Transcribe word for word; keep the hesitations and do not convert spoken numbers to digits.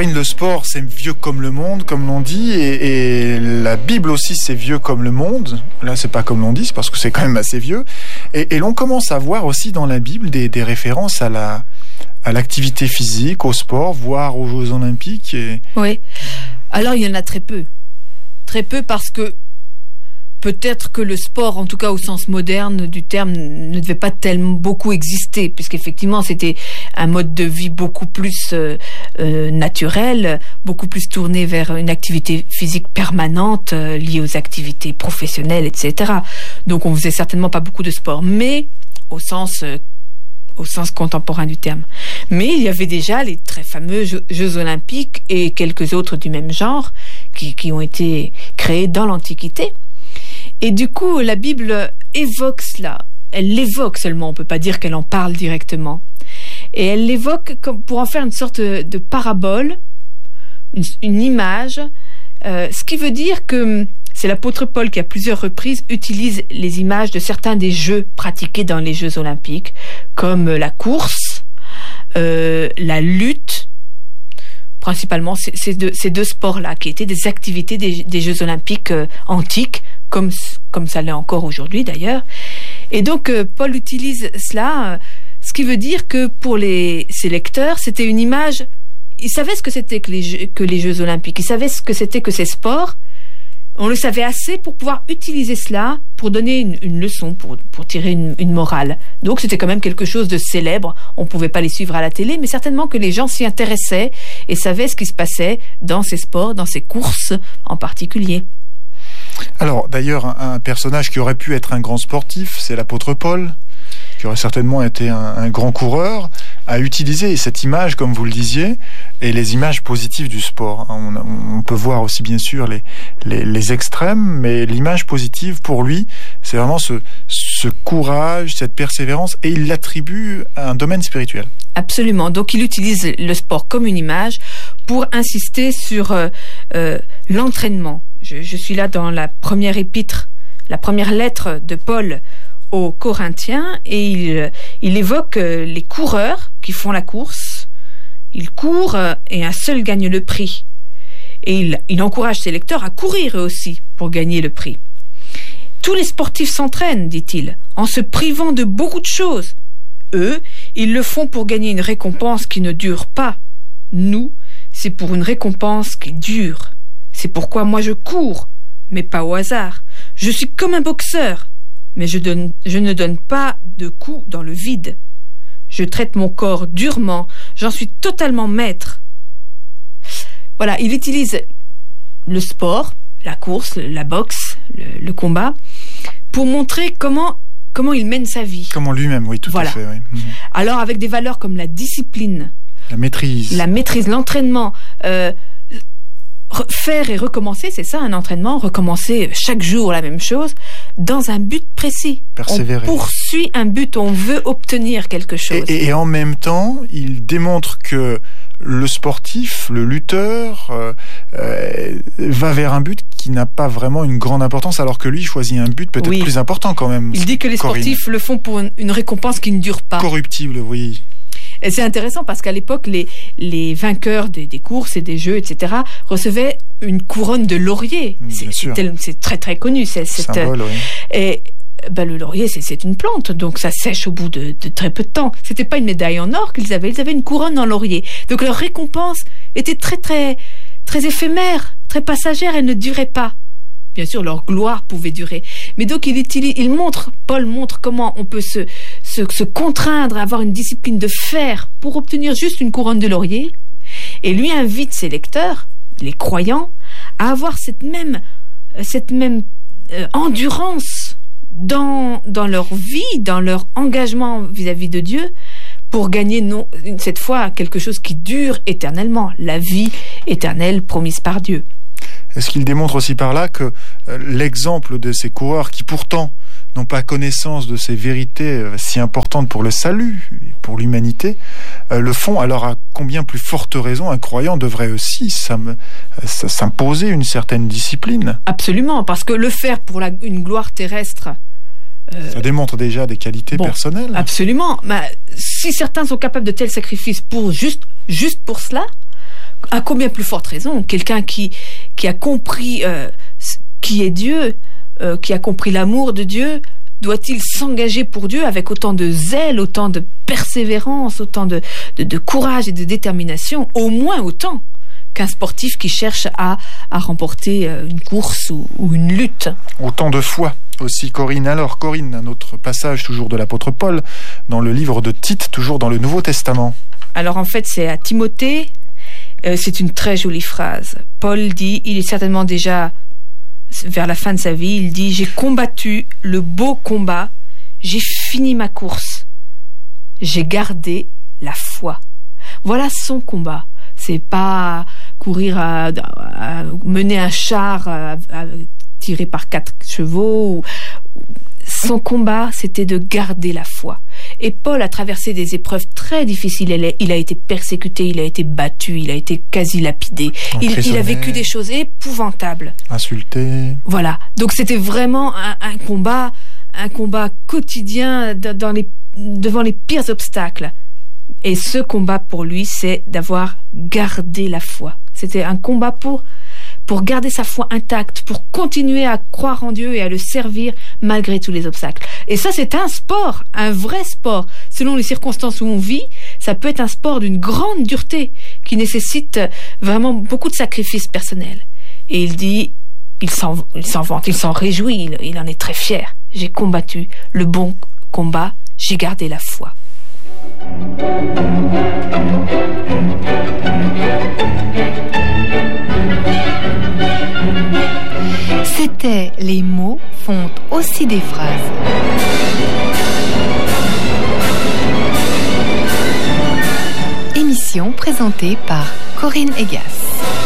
Corinne, le sport, c'est vieux comme le monde, comme l'on dit, et, et la Bible aussi, c'est vieux comme le monde. Là, c'est pas comme l'on dit, c'est parce que c'est quand même assez vieux. Et, et l'on commence à voir aussi dans la Bible des, des références à la, à l'activité physique, au sport, voire aux Jeux Olympiques. Et... Oui. Alors, il y en a très peu. Très peu parce que peut-être que le sport, en tout cas au sens moderne du terme, ne devait pas tellement beaucoup exister, puisqu'effectivement c'était un mode de vie beaucoup plus euh, euh, naturel, beaucoup plus tourné vers une activité physique permanente euh, liée aux activités professionnelles, et cetera. Donc on faisait certainement pas beaucoup de sport, mais au sens euh, au sens contemporain du terme. Mais il y avait déjà les très fameux Jeux, Jeux Olympiques et quelques autres du même genre qui, qui ont été créés dans l'Antiquité. Et du coup, la Bible évoque cela. Elle l'évoque seulement, on ne peut pas dire qu'elle en parle directement. Et elle l'évoque comme pour en faire une sorte de, de parabole, une, une image, euh, ce qui veut dire que c'est l'apôtre Paul qui, à plusieurs reprises, utilise les images de certains des jeux pratiqués dans les Jeux Olympiques, comme la course, euh, la lutte, principalement ces, ces, deux, ces deux sports-là, qui étaient des activités des, des Jeux Olympiques euh, antiques, comme, comme ça l'est encore aujourd'hui d'ailleurs. Et donc, euh, Paul utilise cela, euh, ce qui veut dire que pour les, ses lecteurs, c'était une image... Ils savaient ce que c'était que les, Jeux, que les Jeux Olympiques, ils savaient ce que c'était que ces sports. On le savait assez pour pouvoir utiliser cela pour donner une, une leçon, pour, pour tirer une, une morale. Donc c'était quand même quelque chose de célèbre. On ne pouvait pas les suivre à la télé, mais certainement que les gens s'y intéressaient et savaient ce qui se passait dans ces sports, dans ces courses en particulier. Alors d'ailleurs, un, un personnage qui aurait pu être un grand sportif, c'est l'apôtre Paul, qui aurait certainement été un, un grand coureur, a utilisé cette image, comme vous le disiez, et les images positives du sport. On, on peut voir aussi bien sûr les, les, les extrêmes, mais l'image positive pour lui, c'est vraiment ce, ce courage, cette persévérance, et il l'attribue à un domaine spirituel. Absolument. Donc il utilise le sport comme une image pour insister sur euh, euh, l'entraînement. Je, je suis là dans la première épître, la première lettre de Paul aux Corinthiens, et il, il évoque les coureurs qui font la course. Ils courent et un seul gagne le prix. Et il, il encourage ses lecteurs à courir eux aussi pour gagner le prix. Tous les sportifs s'entraînent, dit-il, en se privant de beaucoup de choses. Eux, ils le font pour gagner une récompense qui ne dure pas. Nous, c'est pour une récompense qui dure. C'est pourquoi moi je cours, mais pas au hasard. Je suis comme un boxeur, mais je, donne, je ne donne pas de coups dans le vide. Je traite mon corps durement, j'en suis totalement maître. Voilà, il utilise le sport, la course, la boxe, le, le combat, pour montrer comment, comment il mène sa vie. Comment lui-même, oui, tout voilà. à fait. Oui. Mmh. Alors avec des valeurs comme la discipline, la maîtrise, la maîtrise, l'entraînement, euh, faire et recommencer, c'est ça un entraînement, recommencer chaque jour la même chose, dans un but précis. Persévérer. On poursuit un but, on veut obtenir quelque chose. Et, et en même temps, il démontre que le sportif, le lutteur, euh, euh, va vers un but qui n'a pas vraiment une grande importance, alors que lui choisit un but peut-être oui. plus important quand même. Il dit que les Corinne. sportifs le font pour une, une récompense qui ne dure pas. Corruptible, oui. Et c'est intéressant parce qu'à l'époque, les, les vainqueurs des, des courses et des jeux, et cetera, recevaient une couronne de laurier. C'est, c'est, tel, c'est très très connu. C'est, c'est, symbole, oui. Et ben, le laurier, c'est, c'est une plante, donc ça sèche au bout de, de très peu de temps. C'était pas une médaille en or qu'ils avaient, ils avaient une couronne en laurier. Donc leur récompense était très très très éphémère, très passagère, elle ne durait pas. Bien sûr, leur gloire pouvait durer. Mais donc, il, utilise, il montre, Paul montre comment on peut se, se, se contraindre à avoir une discipline de fer pour obtenir juste une couronne de laurier. Et lui invite ses lecteurs, les croyants, à avoir cette même, cette même euh, endurance dans, dans leur vie, dans leur engagement vis-à-vis de Dieu, pour gagner non, cette fois quelque chose qui dure éternellement, la vie éternelle promise par Dieu. Est-ce qu'il démontre aussi par là que euh, l'exemple de ces coureurs qui pourtant n'ont pas connaissance de ces vérités euh, si importantes pour le salut, pour l'humanité, euh, le font, alors à combien plus forte raison un croyant devrait aussi s'im- s'imposer une certaine discipline ? Absolument, parce que le faire pour la, une gloire terrestre... Euh, ça démontre déjà des qualités bon, personnelles. Absolument. Mais si certains sont capables de tels sacrifices pour juste, juste pour cela... à combien plus forte raison, quelqu'un qui, qui a compris euh, qui est Dieu, euh, qui a compris l'amour de Dieu, doit-il s'engager pour Dieu avec autant de zèle, autant de persévérance, autant de, de, de courage et de détermination, au moins autant qu'un sportif qui cherche à, à remporter une course ou, ou une lutte. Autant de foi aussi, Corinne. Alors, Corinne, un autre passage toujours de l'apôtre Paul, dans le livre de Tite, toujours dans le Nouveau Testament. Alors en fait, c'est à Timothée, euh, c'est une très jolie phrase. Paul dit, il est certainement déjà vers la fin de sa vie, il dit « J'ai combattu le beau combat, j'ai fini ma course, j'ai gardé la foi. » Voilà son combat. C'est pas courir à, à, à mener un char à, à, tiré par quatre chevaux. Son combat, c'était de garder la foi. Et Paul a traversé des épreuves très difficiles. Il a été persécuté, il a été battu, il a été quasi lapidé. Il, il a vécu des choses épouvantables. Insulté. Voilà. Donc c'était vraiment un, un combat, un combat quotidien dans les, devant les pires obstacles. Et ce combat pour lui, c'est d'avoir gardé la foi. C'était un combat pour, pour garder sa foi intacte, pour continuer à croire en Dieu et à le servir malgré tous les obstacles. Et ça, c'est un sport, un vrai sport. Selon les circonstances où on vit, ça peut être un sport d'une grande dureté qui nécessite vraiment beaucoup de sacrifices personnels. Et il dit, il s'en, il s'en vante, il s'en réjouit, il, il en est très fier. J'ai combattu le bon combat, j'ai gardé la foi. C'était Les mots font aussi des phrases. Émission présentée par Corinne Egas.